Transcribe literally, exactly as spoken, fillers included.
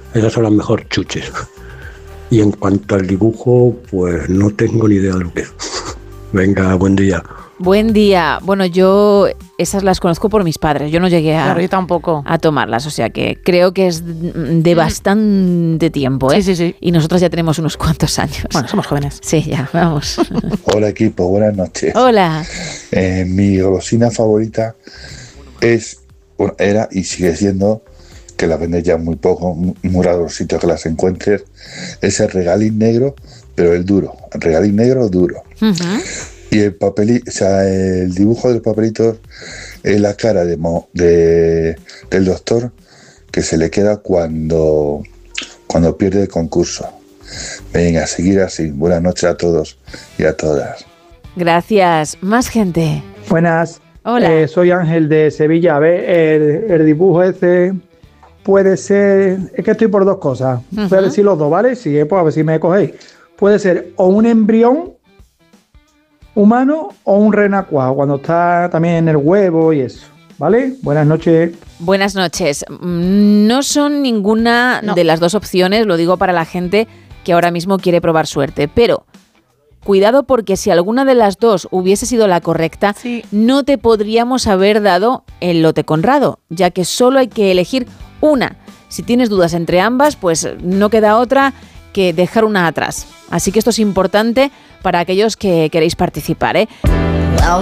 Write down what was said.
Esas son las mejores chuches. Y en cuanto al dibujo, pues no tengo ni idea de lo que es. Venga, buen día. Buen día. Bueno, yo esas las conozco por mis padres. Yo no llegué a, Claro, yo tampoco. a tomarlas. O sea que creo que es de bastante tiempo, ¿eh? Sí, sí, sí. Y nosotros ya tenemos unos cuantos años. Bueno, somos jóvenes. Sí, ya, vamos. Hola equipo, buenas noches. Hola. Eh, mi golosina favorita es, bueno, era y sigue siendo, que la venden ya muy poco, muy raro los sitios que las encuentres, es el regalín negro, pero el duro, el regalín negro duro. Uh-huh. Y el papelito, o sea, el dibujo de los papelitos es la cara de, mo, de del doctor que se le queda cuando, cuando pierde el concurso. Venga, a seguir así. Buenas noches a todos y a todas. Gracias. Más gente. Buenas. Hola. Eh, soy Ángel de Sevilla. A ver, el, el dibujo ese puede ser... Es que estoy por dos cosas. Uh-huh. Voy a decir los dos, ¿vale? Si, pues a ver si me cogéis. Puede ser o un embrión humano o un renacuajo, cuando está también en el huevo y eso. ¿Vale? Buenas noches. Buenas noches. No son ninguna No. de las dos opciones, lo digo para la gente que ahora mismo quiere probar suerte, pero cuidado porque si alguna de las dos hubiese sido la correcta, Sí. no te podríamos haber dado el lote Conrado, ya que solo hay que elegir una. Si tienes dudas entre ambas, pues no queda otra que dejar una atrás. Así que esto es importante para aquellos que queréis participar, ¿eh?